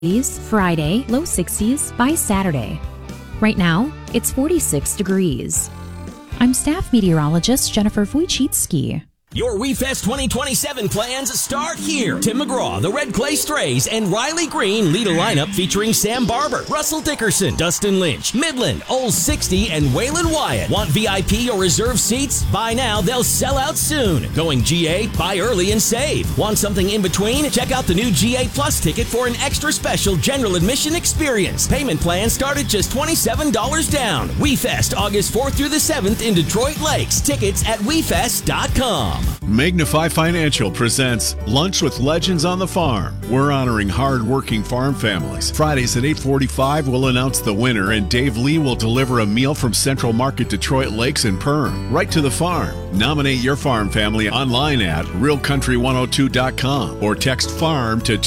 Friday, low 60s by Saturday. Right now, it's 46 degrees. I'm staff meteorologist Jennifer Wojcicki. Your WeFest 2027 plans start here. Tim McGraw, the Red Clay Strays, and Riley Green lead a lineup featuring Sam Barber, Russell Dickerson, Dustin Lynch, Midland, Old 60, and Waylon Wyatt. Want VIP or reserve seats? Buy now, they'll sell out soon. Going GA? Buy early and save. Want something in between? Check out the new GA Plus ticket for an extra special general admission experience. Payment plans start at just $27 down. WeFest, August 4th through the 7th in Detroit Lakes. Tickets at WeFest.com. Magnify Financial presents Lunch with Legends on the Farm. We're honoring hard-working farm families. Fridays at 8:45, we'll announce the winner, and Dave Lee will deliver a meal from Central Market Detroit Lakes and Perm, right to the farm. Nominate your farm family online at realcountry102.com or text FARM to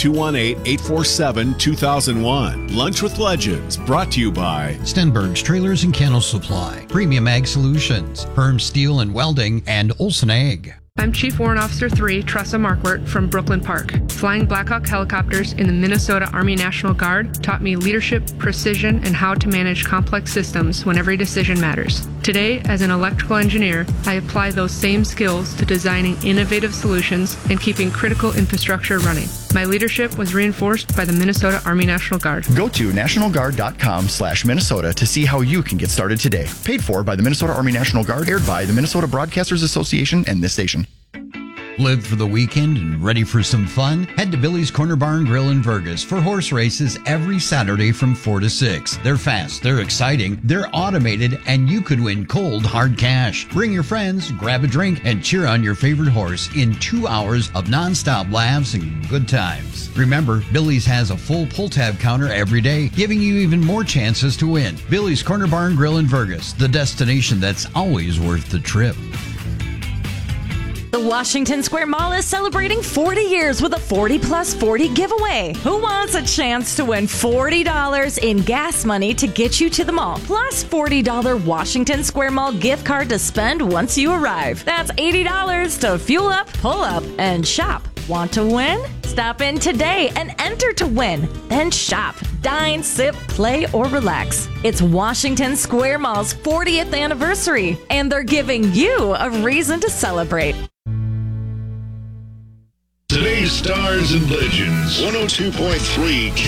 218-847-2001. Lunch with Legends, brought to you by Stenberg's Trailers and Kennel Supply, Premium Ag Solutions, Perm Steel and Welding, and Olson Ag. I'm Chief Warrant Officer 3, Tressa Markwart from Brooklyn Park. Flying Black Hawk helicopters in the Minnesota Army National Guard taught me leadership, precision, and how to manage complex systems when every decision matters. Today, as an electrical engineer, I apply those same skills to designing innovative solutions and keeping critical infrastructure running. My leadership was reinforced by the Minnesota Army National Guard. Go to nationalguard.com/Minnesota to see how you can get started today. Paid for by the Minnesota Army National Guard, aired by the Minnesota Broadcasters Association and this station. Live for the weekend and ready for some fun? Head to Billy's Corner Barn Grill in Vergas for horse races every Saturday from 4 to 6. They're fast, they're exciting, they're automated, and you could win cold, hard cash. Bring your friends, grab a drink, and cheer on your favorite horse in 2 hours of nonstop laughs and good times. Remember, Billy's has a full pull-tab counter every day, giving you even more chances to win. Billy's Corner Barn Grill in Vergas, the destination that's always worth the trip. The Washington Square Mall is celebrating 40 years with a 40 plus 40 giveaway. Who wants a chance to win $40 in gas money to get you to the mall, plus $40 Washington Square Mall gift card to spend once you arrive? That's $80 to fuel up, pull up, and shop. Want to win? Stop in today and enter to win. Then shop, dine, sip, play, or relax. It's Washington Square Mall's 40th anniversary, and they're giving you a reason to celebrate. Today's Stars and Legends, 102.3